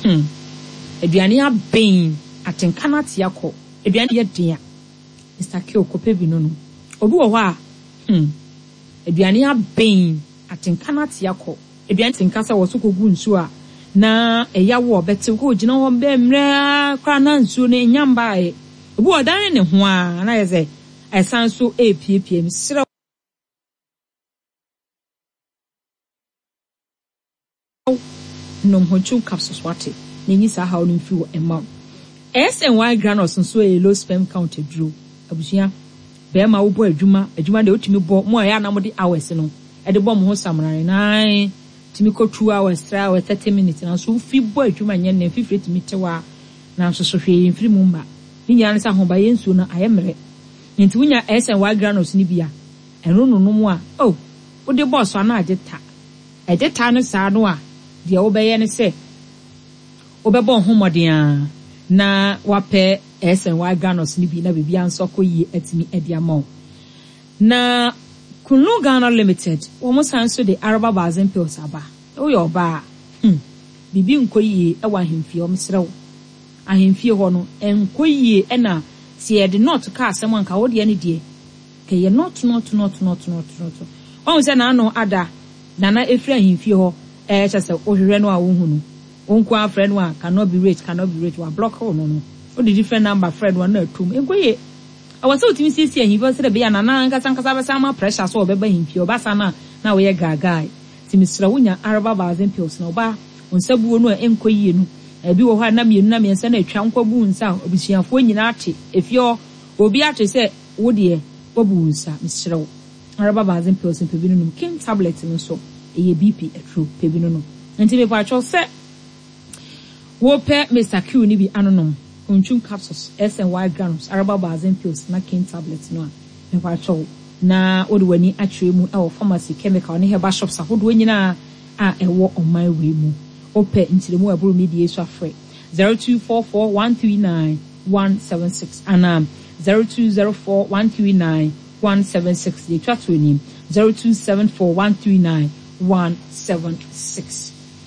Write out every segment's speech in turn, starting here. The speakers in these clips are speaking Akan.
Aduane aben atenka na te akọ aduane ye den a Mr. Kio kope bi no no obi wo hɔ a aduane aben atenka na te akọ aduane tenka sa wo so kogu nsu a na eya wo bete ko gina ho be mra kwa na nsu ne nyamba e obi wo dan ne ho a na ye say esan so epiepie msira nom hochu capsules wate ni sa how no fi wo emma SNY granules nso e low sperm count eduro abusua be ma wo bo adwuma de otimi bo mo ya na mo de hours no e de bo mo ho samrare nine timi ko 2 hours 3 hours 30 minutes na so fi bo adwuma nye na fi timi tewa na so hwe mfiri mu mba ni nya nsa ho ba yensu na ayemre nti wunya SNY granules ni bia eno no no mu a wo de boss ana ageta egeta no sa no a de obeye ne se obebo homoden na wape SNY granules ni bi na bibia nso koyi atimi ediamo na Kunu Ghana Limited wo sanso de Araba Bazen pills aba o yo ba bibi nkoyi e wa hemfie o msrew ahemfie ho no enkoyi e na se ye de not ka asem anka wo de ne die ke ye not o se na no ada na efri ahemfie ho chese ohwehwe no a wo hu no onko a friend one cannot be rich wa block no o the different number friend one na atum enkoyi awase otimi sisi ahemfie se de be ya na nkasa be sama pressure so obeba ahemfie obasa na wo ye gaga timisra wonya Araba Bazen pills na oba onsabuo no enkoyi no ebi wo ha na mienu na miensa na atwa nkwabu nsa obisuafo nyina ate efio obi ate se wo de wabu nsa misra wo Araba Bazen pills pebinu no king tablet no so eye BP atru pebinu no nti me kwacho se wo pe Mr. Q ni bi anonom onchum capsules SNY granules Araba Bazen pills na king tablet no a me kwacho na odi wani atwe mu e wo pharmacy chemical ne herbal shops ahodo nyina a ewo oman we mu ope ntiremu aburu media so afre 0244139176 and 0204139176 the chat to him 0274139176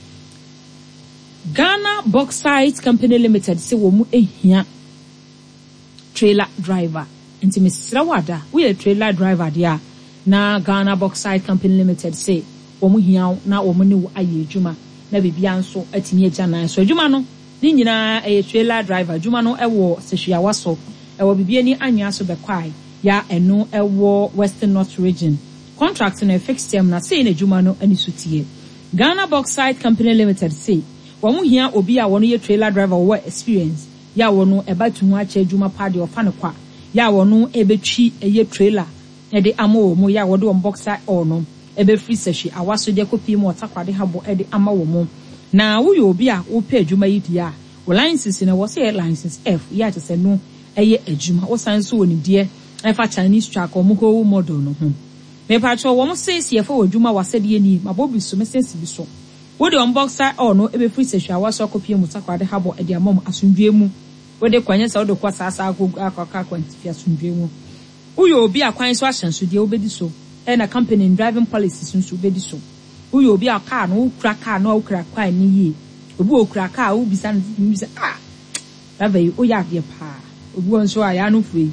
Ghana Bauxite Company Limited say wo mu ehia trailer driver nti mesra wada we a trailer driver dia na Ghana Bauxite Company Limited say wo mu hia na wo mu ne wo aye adwuma na bibia nso atimi agya nan so adwuma no ni nyina trailer driver adwuma no ewo sehwiawa so ewo bibia ni anwa so bekwai ya eno ewo Western North region contract na fixed term na say na adwuma no ani sutie Ghana Bauxite Company Limited say wo mu hia obi a wono ye trailer driver wo experience ya wono ebatu ho acha adwuma party ofa ne kwa ya wono ebetwi eye trailer e de amo mo ya wodo boxer ono ebe free sehwi awaso de kopi mo takwade habo e de ama wo mo na wo yo obi a wo pe adwuma yi dia wo license na wo say license F ya te se no eye adwuma wo san so woni die e fa Chinese truck o mo ho model no ho me pa cho wo mo say sie fa adwuma wase de ni mabobi so me sense bi so wo de boxer ono ebe free sehwi awaso kopi mo takwade habo e de ama mo asundwe mu wo de kwanya sa wo de kwa sasa akwa kwantifia asundwe mu uyo obi akwan so ahyenso de obedi so e na company driving policies nso obedi so uyo obi aka no ukra car no ukra kwan ni yi obi okra car u bisa no bisa ave o ya de pa obi nso aya no fui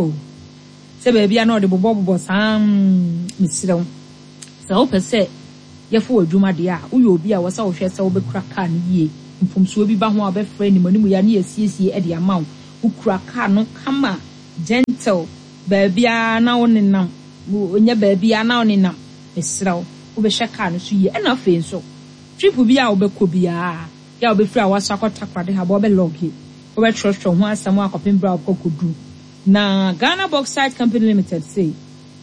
se be bia no de bobo sam misiro se o pese ye fo adwuma de a uyo obi a wasa wo hwe se wo be kra car ni yi mfomso obi ba ho a be frɛ ni manimu ya ne asiesie e de amaw ukra car no kama gentle baabia na wonenam onya baabia na wonenam esraw wo be hweka no so yi na fe nso trip bia wo be kɔ bia ya wo be frɛ awaso akotakwade ha bo be logge wo be trɔtrɔ ho asam akɔpembra akɔkodu na Ghana Bauxite Company Limited say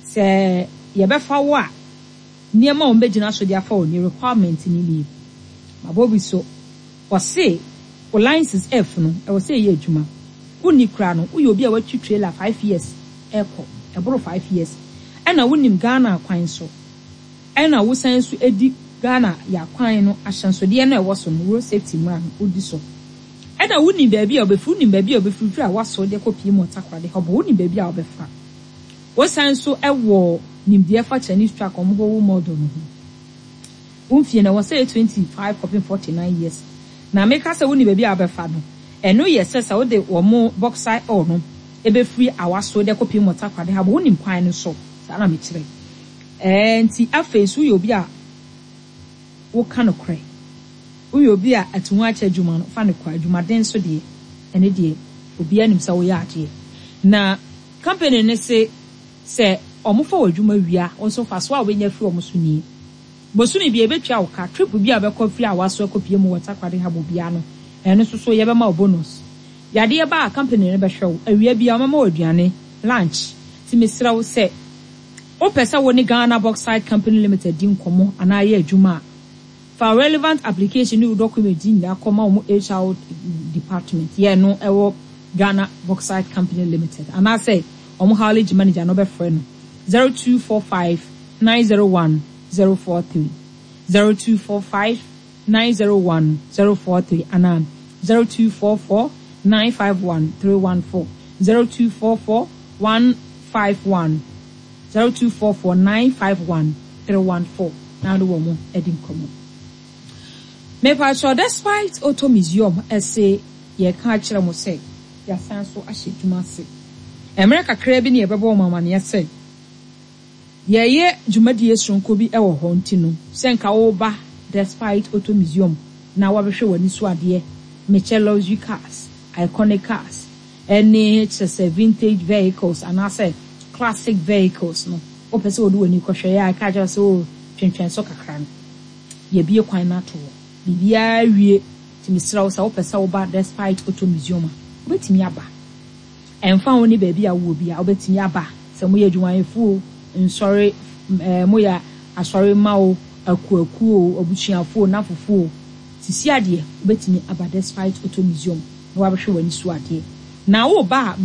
ye be fa wo a niema wo be gina so dia fa wo ni requirement ni ni mabobi so wo say wo license F no e wo say ye adwuma woni kra no wo obi a watwi trailer 5 years eko eboro 5 years ena wonim Ghana kwan so ena wo san so edi Ghana ya kwan no ahyansode na ewo so no road safety man odi so ena wonim baabi a obefu nim baabi a obefu a waso de kopie mo takwade hobo wonim baabi a obefa wo san so ewo nim de fa Chinese truck omgo wo model no umfie na wo say 25 49 years na meka se woni baby abefa no eno yesesa wo de wo mo bauxite ore no ebe free awaso de kopi mota kwade ha bo woni kwan no so sa na me kire enti afesu yo bi a wo kan okre wo yo bi a atu a cha djuma no fa ne kwa djuma den so de ene de obi anim sa wo ya ade na company ne se omufo wadwuma wia onso fa so a wenya free omuso ni bosu ni bi ebetwa wo ka trip bi a bekọ free awaso akopie mu wota kwade ha bo bia no eno so ye be ma bonus yade ye ba company ne be hwew awia bia o mama waduane lunch ti mesra wo se o pesa woni Ghana Bauxite Company Limited din komo ana ye adwuma for relevant application ni document din ya koma o HR department ye no ewo Ghana Bauxite Company Limited ana say omo haulage manager no be friend 0245 901 043 0245 901 043 and 0244 951 314 0244 151 0244 951 314 now the woman Edim Komo. Me pacho despite Auto Museum say ye can't chira mo say ya sanso ahye dwuma se America krabi ne yebebo mama ne say ye dwumadi esronko bi e wo ho ntino senka wo ba despite Auto Museum na wabehwe wani so ade Michelin cars iconic cars any vintage vehicles and I say classic vehicles no opese wo do wani kohwe ya ka ja so twentwen so kakra ye bie kwan na to bibia wie timisra wo sa opese wo ba despite Auto Museum obetimi aba emfa woni ba bia wo bia obetimi aba se mo ye dwuanfo nsori mo ya asori mawo akuakuo obuchiafo na fofo sisi ade obetimi aba despite Auto Museum no wabehwe wani so ade na wo ba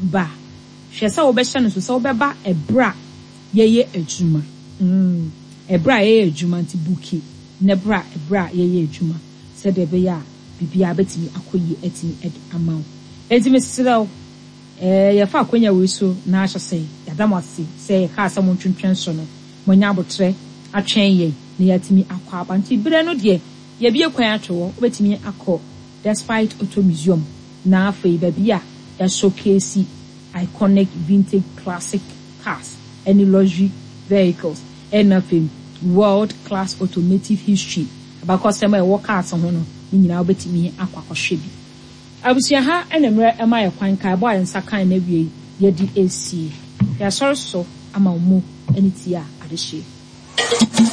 hwesa wo be hye no so se wo be ba ebra yeye adwuma ebra yeye adwuma nti buki nebra ebra yeye adwuma se de be ya bibia betimi akoyi etimi amaw etimi siraw ya fa akonya we so na ahye se yadamase se ka asam ntwentwen so no monya abotre atwen ye na yatimi akwa abanti bire no de ye bie kwan atwo obetimi akọ despite Auto Museum na afei babia ya showcase iconic vintage classic cars any luxury vehicles and afei world class automotive history about sema e work cars ho no nyina obetimi akwa kohwe bi abusia ha enemre ema ye kwan kai boy nsa kan na wie ye di AC ya sorso ama mu enitia adehye